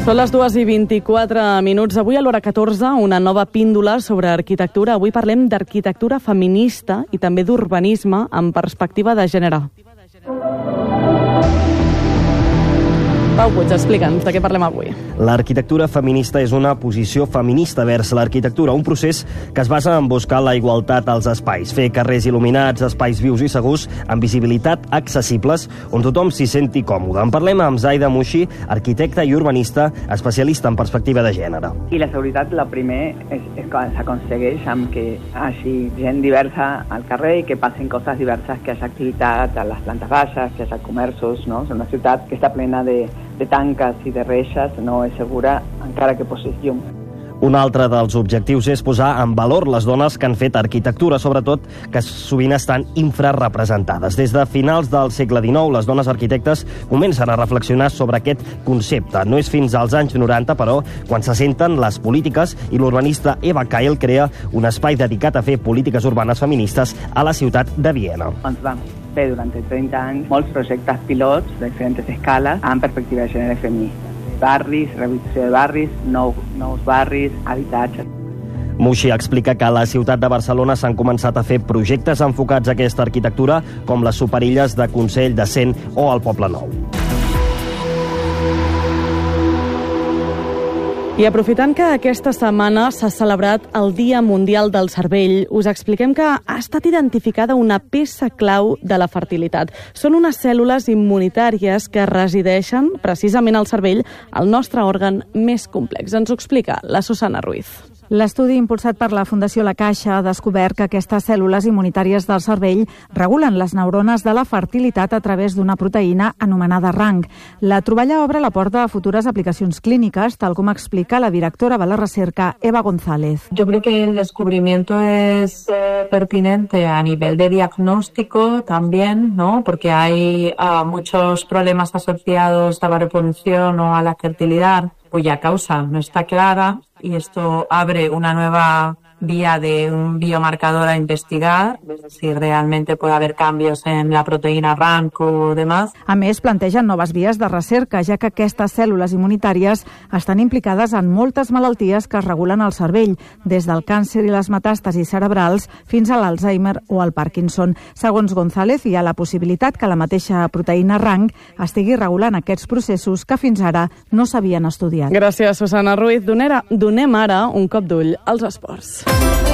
Són les 2:24. Avui a l'hora 14, una nova píndola sobre arquitectura. Avui parlem d'arquitectura feminista i també d'urbanisme amb perspectiva de gènere. Pau Puig, explica'ns de què parlem avui. L'arquitectura feminista és una posició feminista vers l'arquitectura, un procés que es basa en buscar la igualtat als espais, fer carrers il·luminats, espais vius i segurs, amb visibilitat accessibles, on tothom s'hi senti còmode. En parlem amb Zaida Mushi, arquitecta i urbanista, especialista en perspectiva de gènere. I la seguretat, la primer, s'aconsegueix amb que hi hagi gent diversa al carrer i que passin coses diverses, que hi hagi activitat a les plantes baixes, que hi hagi comerços, no? És una ciutat que està plena de tanques i de reixes, no és segura encara que posis llum. Un altre dels objectius és posar en valor les dones que han fet arquitectura, sobretot que sovint estan infrarrepresentades. Des de finals del segle XIX, les dones arquitectes comencen a reflexionar sobre aquest concepte. No és fins als anys 90, però, quan se senten les polítiques i l'urbanista Eva Kail crea un espai dedicat a fer polítiques urbanes feministes a la ciutat de Viena. Ens vam fer durant 30 anys molts projectes pilots de diferents escales amb perspectiva de gènere feminista. Barris, rehabilitació de barris, nous barris, habitatges. Mushi explica que a la ciutat de Barcelona s'han començat a fer projectes enfocats a aquesta arquitectura, com les superilles de Consell de Cent o el Poble Nou. I aprofitant que aquesta setmana s'ha celebrat el Dia Mundial del Cervell, us expliquem que ha estat identificada una peça clau de la fertilitat. Són unes cèl·lules immunitàries que resideixen precisament al cervell, el nostre òrgan més complex. Ens ho explica la Susana Ruiz. L'estudi impulsat per la Fundació La Caixa ha descobert que aquestes cèl·lules immunitàries del cervell regulen les neurones de la fertilitat a través d'una proteïna anomenada RANG. La troballa obre la porta a futures aplicacions clíniques, tal com explica la directora de la recerca, Eva González. Yo creo que el descubrimiento es pertinente a nivel de diagnóstico también, ¿no? Porque hay muchos problemas asociados a la reproducción o a la fertilidad cuya causa no está clara, y esto abre una nueva vía de un biomarcador a investigar, és a dir, realment puede haver canvis en la proteïna RANG o demás. A més, plantegen noves vies de recerca, ja que aquestes cèl·lules immunitàries estan implicades en moltes malalties que es regulen al cervell, des del càncer i les metàstasis cerebrals fins a l'Alzheimer o el Parkinson. Segons González, hi ha la possibilitat que la mateixa proteïna RANG estigui regulant aquests processos que fins ara no s'havien estudiat. Gràcies, Susana Ruiz. Donem ara un cop d'ull als esports.